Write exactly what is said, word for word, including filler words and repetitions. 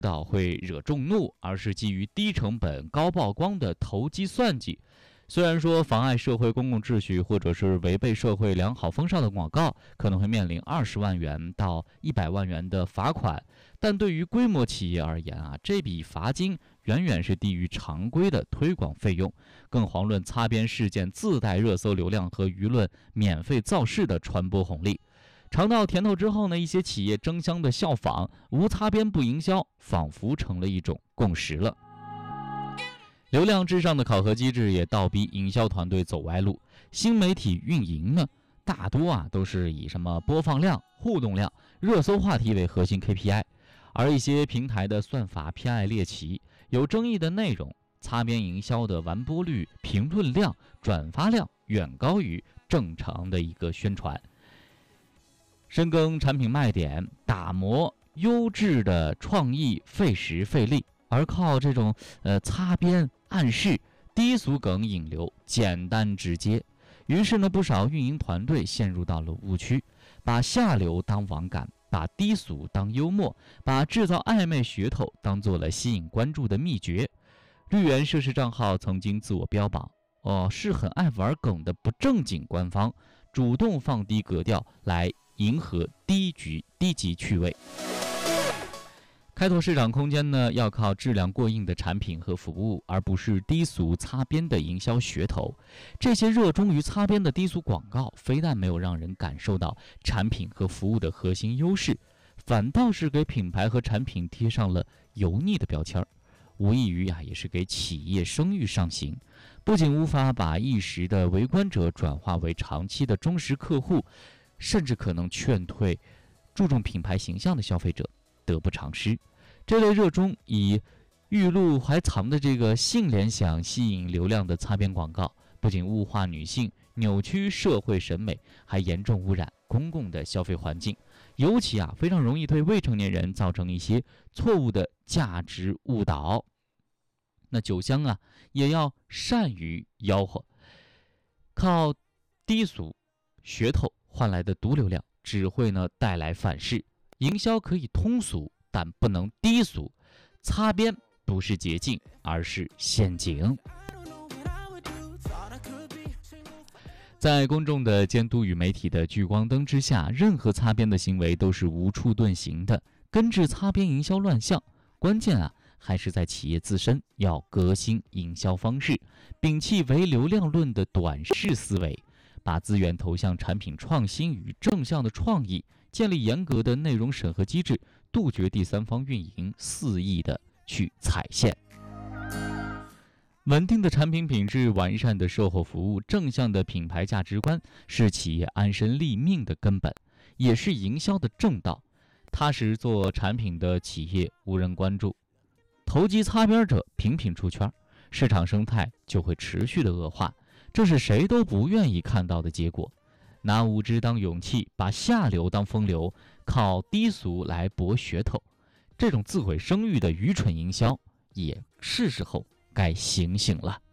到会惹众怒，而是基于低成本高曝光的投机算计。虽然说妨碍社会公共秩序或者是违背社会良好风尚的广告可能会面临二十万元到一百万元的罚款，但对于规模企业而言啊，这笔罚金远远是低于常规的推广费用，更遑论擦边事件自带热搜流量和舆论免费造势的传播红利。尝到甜头之后呢，一些企业争相的效仿，无擦边不营销，仿佛成了一种共识了。流量至上的考核机制也倒逼营销团队走歪路。新媒体运营呢，大多啊都是以什么播放量、互动量、热搜话题为核心 K P I， 而一些平台的算法偏爱猎奇，有争议的内容，擦边营销的完播率、评论量、转发量远高于正常的一个宣传。深耕产品卖点，打磨优质的创意费时费力，而靠这种呃擦边暗示、低俗梗引流，简单直接。于是呢，不少运营团队陷入到了误区，把下流当网感，把低俗当幽默，把制造暧昧噱头当做了吸引关注的秘诀。绿源涉事账号曾经自我标榜，哦，是很爱玩梗的不正经官方，主动放低格调来迎合低级低级趣味。开拓市场空间呢，要靠质量过硬的产品和服务，而不是低俗擦边的营销噱头。这些热衷于擦边的低俗广告，非但没有让人感受到产品和服务的核心优势，反倒是给品牌和产品贴上了油腻的标签，无异于啊，也是给企业声誉上刑。不仅无法把一时的围观者转化为长期的忠实客户，甚至可能劝退注重品牌形象的消费者，得不偿失。这类热衷以欲露还藏的这个性联想吸引流量的擦边广告，不仅物化女性、扭曲社会审美，还严重污染公共的消费环境，尤其啊非常容易对未成年人造成一些错误的价值误导。那酒香啊也要善于吆喝，靠低俗噱头换来的毒流量只会呢带来反噬。营销可以通俗，但不能低俗。擦边不是捷径，而是陷阱。在公众的监督与媒体的聚光灯之下，任何擦边的行为都是无处遁形的。根治擦边营销乱象，关键啊还是在企业自身要革新营销方式，摒弃唯流量论的短视思维，把资源投向产品创新与正向的创意，建立严格的内容审核机制，杜绝第三方运营肆意的去踩线。稳定的产品品质，完善的售后服务，正向的品牌价值观，是企业安身立命的根本，也是营销的正道。踏实做产品的企业无人关注，投机擦边者频频出圈，市场生态就会持续的恶化，这是谁都不愿意看到的结果。拿无知当勇气，把下流当风流，靠低俗来博噱头，这种自毁声誉的愚蠢营销，也是时候该醒醒了。